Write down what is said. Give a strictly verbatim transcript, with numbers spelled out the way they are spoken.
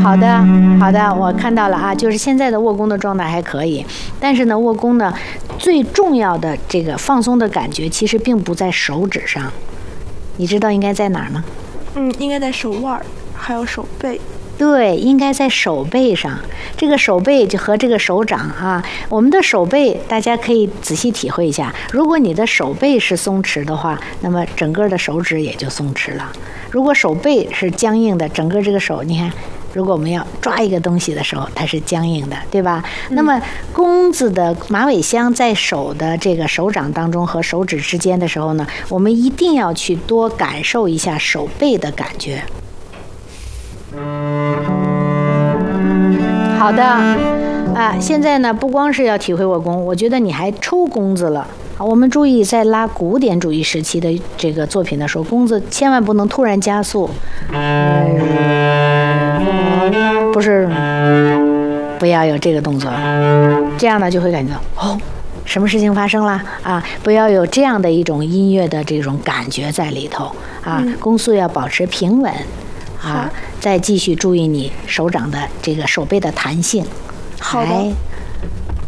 好的，好的，我看到了啊，就是现在的握弓的状态还可以，但是呢，握弓呢，最重要的这个放松的感觉，其实并不在手指上，你知道应该在哪儿吗？ 嗯，应该在手腕还有手背。 对，应该在手背上。这个手背就和这个手掌啊，我们的手背大家可以仔细体会一下。如果你的手背是松弛的话，那么整个的手指也就松弛了。如果手背是僵硬的，整个这个手，你看，如果我们要抓一个东西的时候，它是僵硬的，对吧？嗯、那么弓子的马尾香在手的这个手掌当中和手指之间的时候呢，我们一定要去多感受一下手背的感觉。好的，啊，现在呢，不光是要体会握弓，我觉得你还抽弓子了。我们注意，在拉古典主义时期的这个作品的时候，弓子千万不能突然加速，不是，不要有这个动作，这样呢就会感觉到哦，什么事情发生了啊？不要有这样的一种音乐的这种感觉在里头啊，弓速要保持平稳。啊，再继续注意你手掌的这个手背的弹性。 好的。